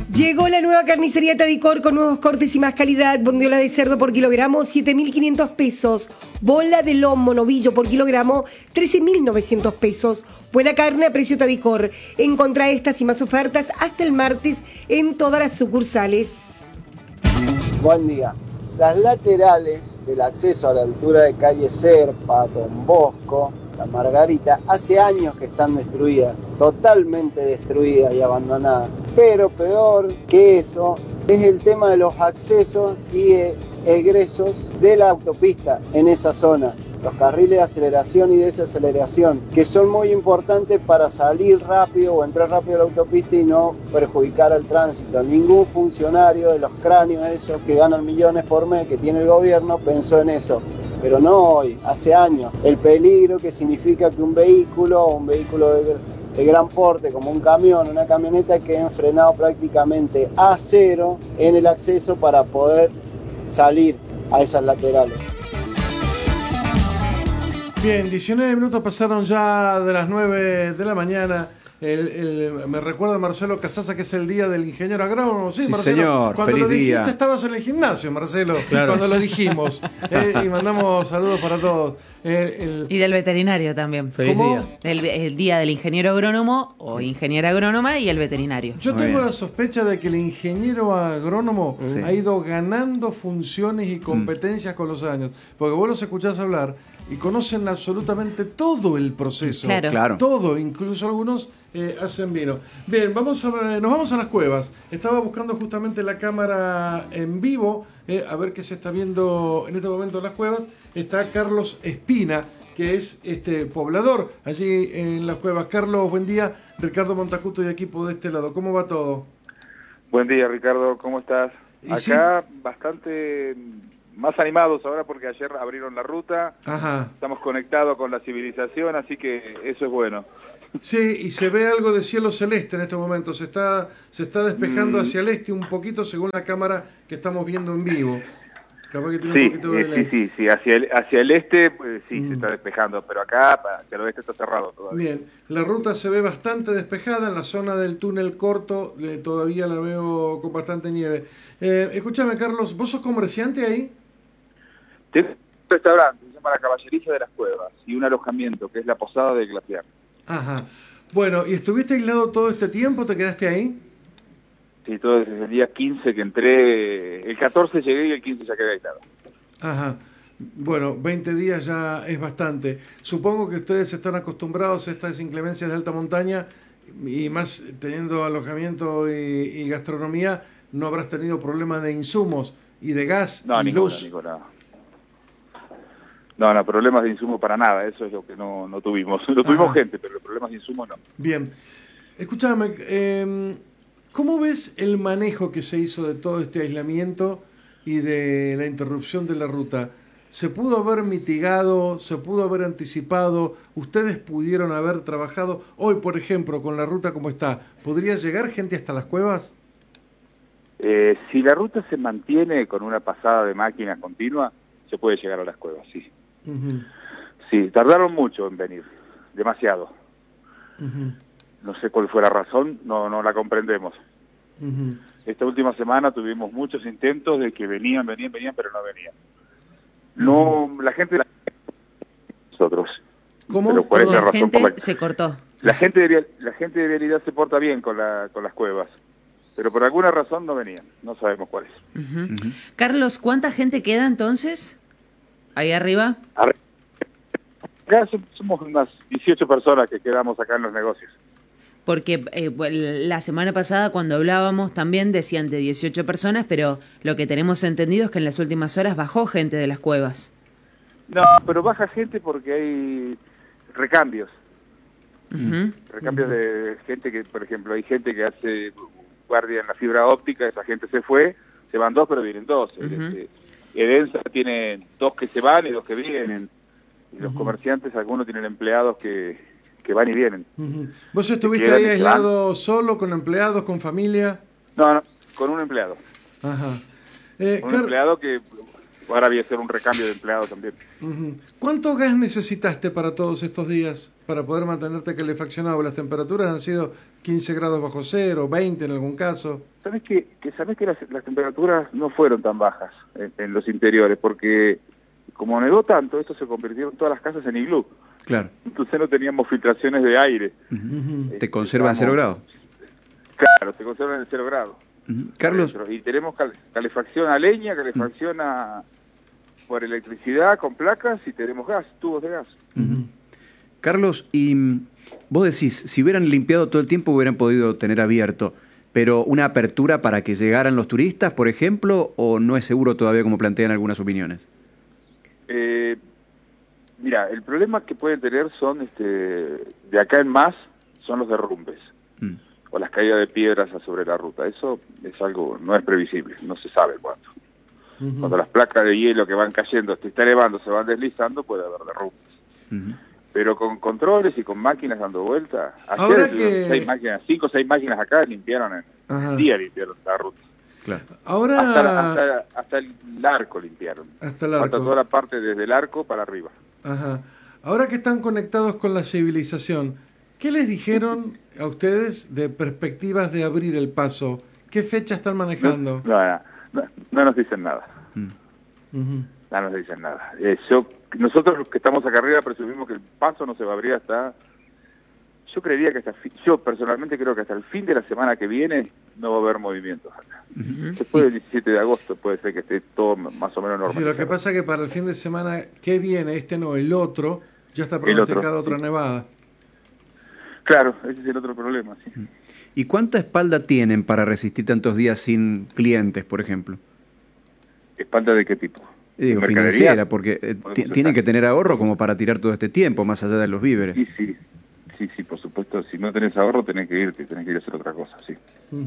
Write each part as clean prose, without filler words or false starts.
Llegó la nueva carnicería Tadicor con nuevos cortes y más calidad. Bondiola de cerdo por kilogramo, 7.500 pesos. Bola de lomo novillo por kilogramo, 13.900 pesos. Buena carne a precio Tadicor. Encontrá estas y más ofertas hasta el martes en todas las sucursales. Buen día. Las laterales del acceso a la altura de calle Serpa, Don Bosco, La Margarita, hace años que están destruidas, totalmente destruidas y abandonadas. Pero peor que eso es el tema de los accesos y egresos de la autopista en esa zona. Los carriles de aceleración y desaceleración, que son muy importantes para salir rápido o entrar rápido a la autopista y no perjudicar al tránsito. Ningún funcionario de los cráneos esos que ganan millones por mes que tiene el gobierno pensó en eso. Pero no hoy, hace años. El peligro que significa que un vehículo de gran porte, como un camión, una camioneta, queden frenados prácticamente a cero en el acceso para poder salir a esas laterales. Bien, 19 minutos pasaron ya de las 9 de la mañana. Me recuerda Marcelo Casaza que es el día del ingeniero agrónomo. Sí, Marcelo, señor, cuando feliz lo dijiste día. estabas en el gimnasio, Marcelo, claro. Cuando lo dijimos. Y mandamos saludos para todos. Y del veterinario también. Feliz ¿Cómo? día. El día del ingeniero agrónomo o ingeniera agrónoma y el veterinario. Yo Muy tengo bien. la sospecha de que el ingeniero agrónomo Sí. ha ido ganando funciones y competencias con los años. Porque vos los escuchás hablar y conocen absolutamente todo el proceso. Claro. Todo, incluso algunos hacen vino. Bien, nos vamos a las cuevas. Estaba buscando justamente la cámara en vivo, a ver qué se está viendo en este momento en las cuevas. Está Carlos Espina, que es poblador allí en las cuevas. Carlos, buen día. Ricardo Montacuto y equipo de este lado. ¿Cómo va todo? Buen día, Ricardo. ¿Cómo estás? ¿Y Acá bastante más animados ahora porque ayer abrieron la ruta. Ajá. Estamos conectados con la civilización, así que eso es bueno. Sí, y se ve algo de cielo celeste en este momento. Se está despejando hacia el este un poquito según la cámara que estamos viendo en vivo. Capaz que tiene Sí, un poquito de delay. sí. Hacia el este, pues, sí, se está despejando, pero acá hacia el oeste está cerrado todavía. Bien, la ruta se ve bastante despejada. En la zona del túnel corto todavía la veo con bastante nieve. Escúchame, Carlos, ¿vos sos comerciante ahí? Tengo un restaurante, se llama La Caballeriza de las Cuevas, y un alojamiento, que es la Posada de Glaciar. Ajá. Bueno, ¿y estuviste aislado todo este tiempo? ¿Te quedaste ahí? Sí, todo desde el día 15 que entré, el 14 llegué y el 15 ya quedé aislado. Ajá. Bueno, 20 días ya es bastante. Supongo que ustedes están acostumbrados a estas inclemencias de alta montaña y más teniendo alojamiento y gastronomía, no habrás tenido problemas de insumos y de gas y luz. No, problemas de insumo para nada, eso es lo que no tuvimos. Lo tuvimos gente, pero los problemas de insumo no. Bien. Escúchame, ¿cómo ves el manejo que se hizo de todo este aislamiento y de la interrupción de la ruta? ¿Se pudo haber mitigado? ¿Se pudo haber anticipado? ¿Ustedes pudieron haber trabajado? Hoy, por ejemplo, con la ruta como está, ¿podría llegar gente hasta las cuevas? Si la ruta se mantiene con una pasada de máquinas continua, se puede llegar a las cuevas, sí. Uh-huh. Sí, tardaron mucho en venir, demasiado. Uh-huh. No sé cuál fue la razón, no la comprendemos. Uh-huh. Esta última semana tuvimos muchos intentos de que venían, pero no venían. No, la gente nosotros. ¿Cómo? Pero ¿cuál es la La razón gente por la se cortó. La gente de Vialidad se porta bien con las cuevas, pero por alguna razón no venían, no sabemos cuál es. Uh-huh. Carlos, ¿cuánta gente queda entonces? Ahí arriba. Acá somos unas 18 personas que quedamos acá en los negocios. Porque la semana pasada cuando hablábamos también decían de 18 personas, pero lo que tenemos entendido es que en las últimas horas bajó gente de las cuevas. No, pero baja gente porque hay recambios. Uh-huh. Recambios de gente que, por ejemplo, hay gente que hace guardia en la fibra óptica, esa gente se fue, se van 2 pero vienen 2. Uh-huh. Edensa tiene 2 que se van y 2 que vienen. Y los comerciantes, algunos tienen empleados que van y vienen. Uh-huh. ¿Vos estuviste ahí aislado solo, con empleados, con familia? No, con un empleado. Ajá. Un empleado que ahora voy a hacer un recambio de empleado también. Uh-huh. ¿Cuánto gas necesitaste para todos estos días para poder mantenerte calefaccionado? Las temperaturas han sido 15 grados bajo cero, 20 en algún caso. ¿Sabés que las temperaturas no fueron tan bajas en los interiores? Porque como nevó tanto, esto se convirtieron todas las casas en iglú. Claro. Entonces no teníamos filtraciones de aire. ¿Te conservan 0 grados? Claro, se conservan en 0 grados. Carlos. Y tenemos calefacción a leña, calefacción por electricidad con placas, y tenemos gas, tubos de gas. Carlos, y vos decís, si hubieran limpiado todo el tiempo hubieran podido tener abierto, pero ¿una apertura para que llegaran los turistas, por ejemplo, o no es seguro todavía como plantean algunas opiniones? Mira, el problema que pueden tener son, de acá en más, son los derrumbes. O las caídas de piedras sobre la ruta. Eso es algo, no es previsible, no se sabe cuándo. Cuando las placas de hielo que van cayendo, se está elevando, se van deslizando, puede haber derrumbes. Pero con controles y con máquinas dando vuelta, ayer 5 o 6 máquinas acá limpiaron en el día, limpiaron la ruta. Claro. Ahora hasta el arco limpiaron. Hasta el arco. Falta toda la parte desde el arco para arriba. Ajá. Ahora que están conectados con la civilización, ¿qué les dijeron a ustedes de perspectivas de abrir el paso? ¿Qué fecha están manejando? No nos dicen nada. No nos dicen nada. Nosotros los que estamos acá arriba presumimos que el paso no se va a abrir hasta... Yo creería que yo personalmente creo que hasta el fin de la semana que viene no va a haber movimientos acá. Después del 17 de agosto puede ser que esté todo más o menos normal. Sí, lo que pasa es que para el fin de semana que viene, el otro, ya está pronosticada otra nevada. Claro, ese es el otro problema, sí. ¿Y cuánta espalda tienen para resistir tantos días sin clientes, por ejemplo? ¿Espalda de qué tipo? Digo, financiera, porque tienen que tener ahorro como para tirar todo este tiempo, más allá de los víveres. Sí, por supuesto. Si no tenés ahorro, tenés que irte, tenés que ir a hacer otra cosa, sí.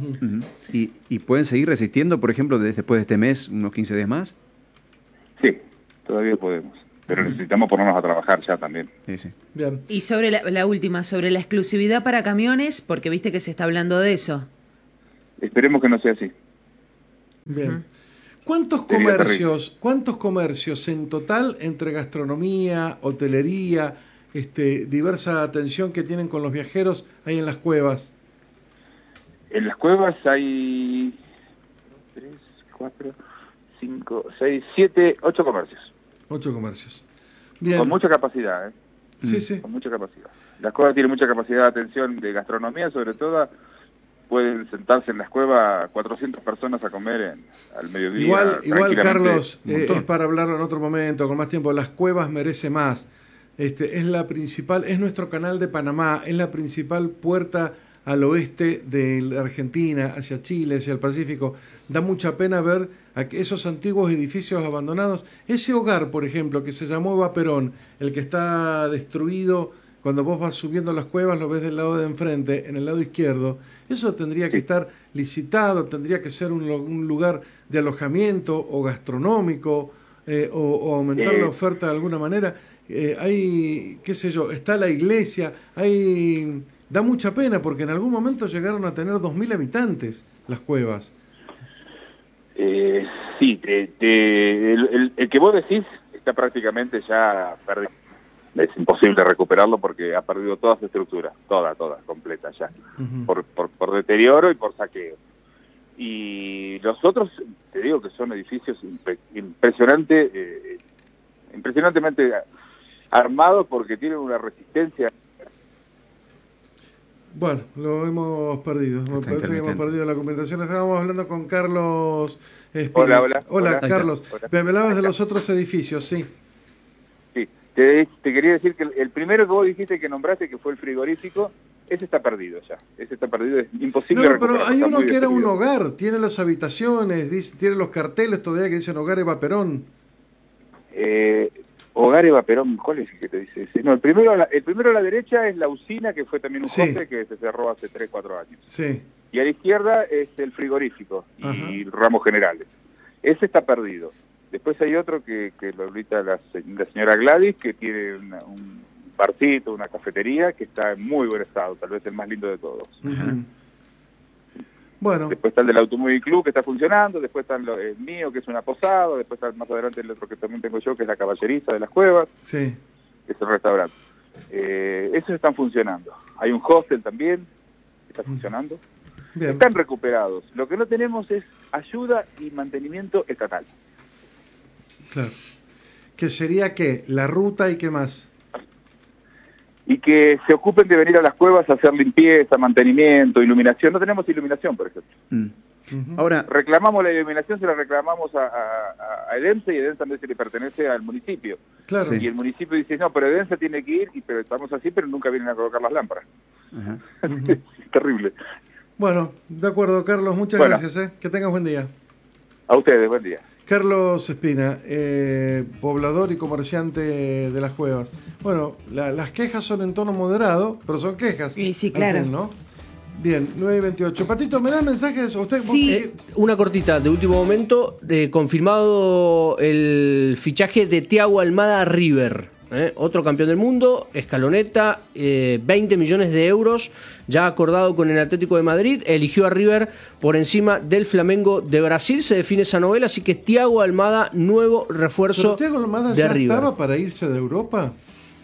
¿Y pueden seguir resistiendo, por ejemplo, después de este mes, unos 15 días más? Sí, todavía podemos. Pero necesitamos ponernos a trabajar ya también. Sí. Bien. Y sobre la última, sobre la exclusividad para camiones, porque viste que se está hablando de eso. Esperemos que no sea así. Bien. ¿Cuántos comercios en total entre gastronomía, hotelería, diversa atención que tienen con los viajeros hay en las cuevas? En las cuevas hay 3, 4, 5, 6, 7, 8 comercios. 8 comercios. Bien. Con mucha capacidad, Sí. Con mucha capacidad. Las cuevas tienen mucha capacidad de atención de gastronomía, sobre todo. Pueden sentarse en la cueva 400 personas a comer al mediodía. Igual Carlos, es para hablarlo en otro momento, con más tiempo. Las cuevas merece más. Es la principal, es nuestro canal de Panamá, es la principal puerta al oeste de la Argentina, hacia Chile, hacia el Pacífico. Da mucha pena ver esos antiguos edificios abandonados. Ese hogar, por ejemplo, que se llamó Eva Perón, el que está destruido, cuando vos vas subiendo las cuevas lo ves del lado de enfrente, en el lado izquierdo. Eso tendría que estar licitado, tendría que ser un lugar de alojamiento o gastronómico, o aumentar la oferta de alguna manera. Hay, qué sé yo, está la iglesia, da mucha pena porque en algún momento llegaron a tener 2.000 habitantes las cuevas. Sí, el que vos decís está prácticamente ya perdido. Es imposible recuperarlo porque ha perdido toda su estructura, toda, completa ya, por deterioro y por saqueo. Y los otros, te digo que son edificios impresionantemente armados porque tienen una resistencia. Bueno, lo hemos perdido. Me parece que hemos perdido la comunicación. Estábamos hablando con Carlos Espina. Hola, Carlos. Me hablabas de los otros edificios, sí. Sí, te quería decir que el primero que vos dijiste que nombraste, que fue el frigorífico, ese está perdido ya. Ese está perdido, es imposible recuperarlo. Pero hay uno que era un hogar, tiene las habitaciones, tiene los carteles todavía que dicen Hogar Eva Perón. Hogar Eva Perón, ¿cuál es el que te dice ese? No, el primero a la derecha es la usina, que fue también un hostel que se cerró hace 3, 4 años. Sí. Y a la izquierda es el frigorífico y ramos generales. Ese está perdido. Después hay otro que lo ahorita la señora Gladys, que tiene un barcito, una cafetería, que está en muy buen estado, tal vez el más lindo de todos. Bueno. Después está el del Automóvil Club, que está funcionando, después está el mío, que es una posada, después está más adelante el otro que también tengo yo, que es la Caballeriza de las Cuevas, sí, que es el restaurante. Esos están funcionando. Hay un hostel también, está funcionando. Bien. Están recuperados. Lo que no tenemos es ayuda y mantenimiento estatal. Claro. ¿Que sería qué? La ruta y qué más? Y que se ocupen de venir a las cuevas a hacer limpieza, mantenimiento, iluminación. No tenemos iluminación, por ejemplo. Ahora, Reclamamos la iluminación, se la reclamamos a Edemsa, y Edemsa no le pertenece al municipio. Claro. Sí. Y el municipio dice, no, pero Edemsa tiene que ir, pero estamos así, pero nunca vienen a colocar las lámparas. ajá. Es terrible. Bueno, de acuerdo, Carlos, muchas Bueno. gracias. Que tengas buen día. A ustedes, buen día. Carlos Espina, poblador y comerciante de las cuevas. Bueno, las quejas son en tono moderado, pero son quejas. Y sí, al claro. fin, ¿no? Bien, 9:28. Patito, ¿me das mensajes? ¿Usted, Sí. Una cortita de último momento, confirmado el fichaje de Thiago Almada a River. Otro campeón del mundo, escaloneta, 20 millones de euros, ya acordado con el Atlético de Madrid, eligió a River por encima del Flamengo de Brasil, se define esa novela, así que Thiago Almada, nuevo refuerzo ¿Pero Thiago Almada de ya River. estaba para irse de Europa?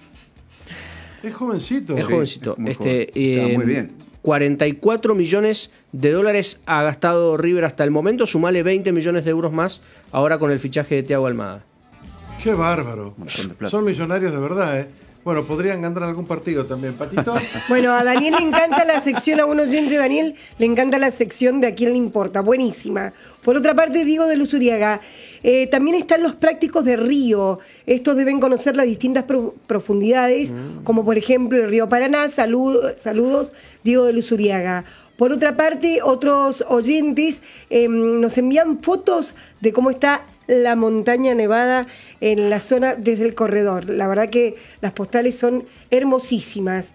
Es jovencito. Es Sí, jovencito. es muy joven. Está muy bien. 44 millones de dólares ha gastado River hasta el momento, sumale 20 millones de euros más ahora con el fichaje de Thiago Almada. Qué bárbaro. Un montón de plata. Son millonarios de verdad, ¿eh? Bueno, podrían ganar algún partido también. Patito. Bueno, a Daniel le encanta la sección, a un oyente, Daniel, le encanta la sección de A quién le importa, buenísima. Por otra parte, Diego de Luzuriaga, también están los prácticos de río. Estos deben conocer las distintas profundidades, como por ejemplo el río Paraná. Saludos, Diego de Luzuriaga. Por otra parte, otros oyentes nos envían fotos de cómo está la montaña nevada en la zona desde el corredor. La verdad que las postales son hermosísimas.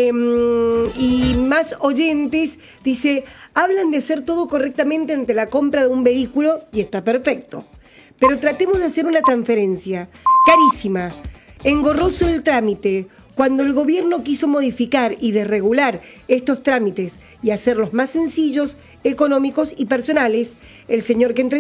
Y más oyentes, dice, hablan de hacer todo correctamente ante la compra de un vehículo y está perfecto. Pero tratemos de hacer una transferencia carísima, engorroso el trámite. Cuando el gobierno quiso modificar y desregular estos trámites y hacerlos más sencillos, económicos y personales, el señor que